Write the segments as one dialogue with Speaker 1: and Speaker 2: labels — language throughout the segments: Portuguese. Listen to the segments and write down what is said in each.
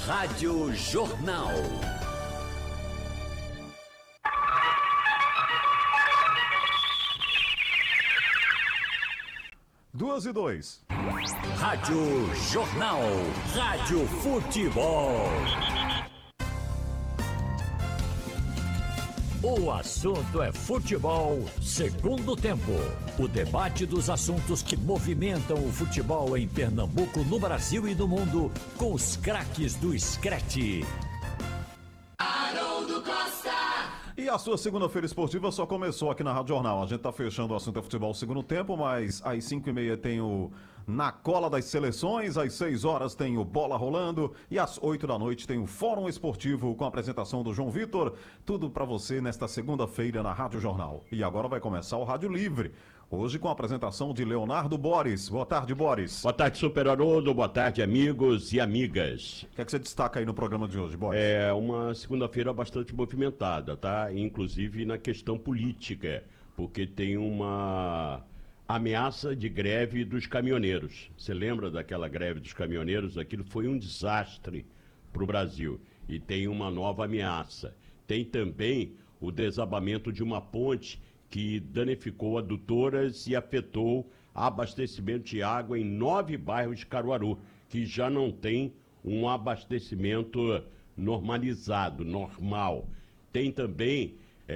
Speaker 1: Rádio Jornal.
Speaker 2: Duas e dois.
Speaker 1: Rádio Jornal. Rádio Futebol. O assunto é futebol, segundo tempo. O debate dos assuntos que movimentam o futebol em Pernambuco, no Brasil e no mundo, com os craques do Screte.
Speaker 3: Haroldo Costa.
Speaker 2: E a sua segunda-feira esportiva só começou aqui na Rádio Jornal. A gente tá fechando o assunto é futebol segundo tempo, mas às 5h30 tem o Na Cola das Seleções, às 6 horas tem o Bola Rolando e às 8 da noite tem o Fórum Esportivo com a apresentação do João Vitor. Tudo pra você nesta segunda-feira na Rádio Jornal. E agora vai começar o Rádio Livre. Hoje com a apresentação de Leonardo Boris. Boa tarde, Boris.
Speaker 4: Boa tarde, Super Haroldo. Boa tarde, amigos e amigas.
Speaker 2: O que é que você destaca aí no programa de hoje, Boris?
Speaker 4: É uma segunda-feira bastante movimentada, tá? Inclusive na questão política, porque tem uma ameaça de greve dos caminhoneiros. Você lembra daquela greve dos caminhoneiros? Aquilo foi um desastre para o Brasil. E tem uma nova ameaça. Tem também o desabamento de uma ponte que danificou adutoras e afetou abastecimento de água em 9 bairros de Caruaru, que já não tem um abastecimento normalizado, normal. Tem também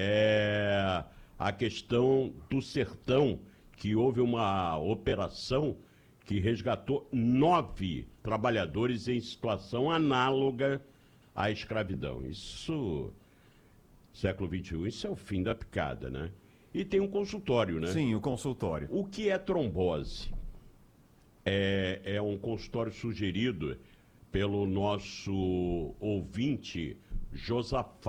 Speaker 4: a questão do sertão, que houve uma operação que resgatou 9 trabalhadores em situação análoga à escravidão. Isso, século XXI, isso é o fim da picada, né? E tem um consultório, né?
Speaker 2: Sim, o consultório.
Speaker 4: O que é trombose? É um consultório sugerido pelo nosso ouvinte, Josafá.